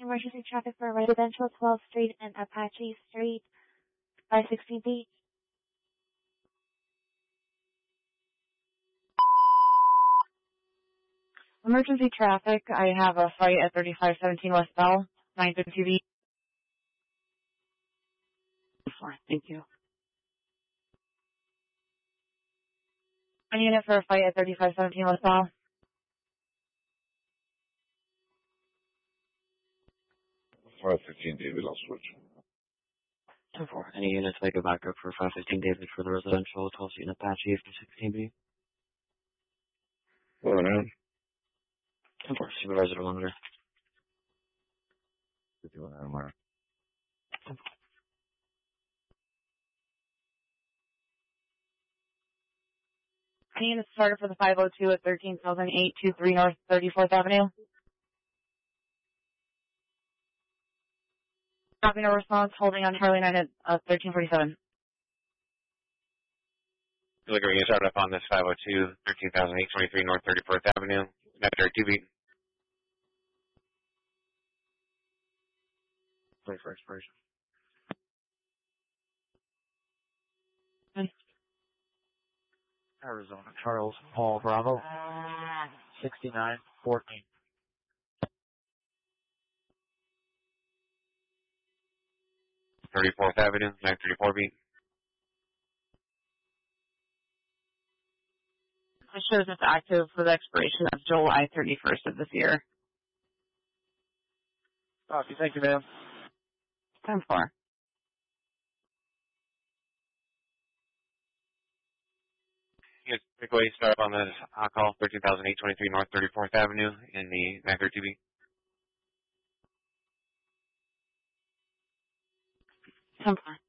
emergency traffic for residential 12th Street and Apache Street, 516B. Emergency traffic. I have a fight at 3517 West Bell, 952B. Thank you. One unit for a fight at 3517 West Bell. 515 David, I'll switch. 10-4. Any units like go back up for 515 David for the residential 12th Street and Apache for 16B? Well, man. 10-4. Supervisor Longler. 51 Adamar. 10-4. Any units started for the 502 at 13,823 North 34th Avenue. Copy no response, holding on Charlie 9 at 1347. Looking to get started up on this 502, 13,823 North 34th Avenue. Metro 2 beat. Wait for expiration. Arizona Charles Paul Bravo. 6914. Thirty-fourth Avenue, 934 beat. It shows it's active for the expiration of July 31st of this year. Copy. Thank you, ma'am. 10-4. Yes, quickly start up on this call, 13,823 North 34th Avenue in the 932 beat. 10-4.